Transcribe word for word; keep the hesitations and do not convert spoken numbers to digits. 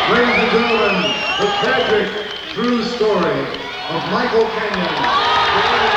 Ladies and gentlemen, the tragic true story of Michael Kenyon.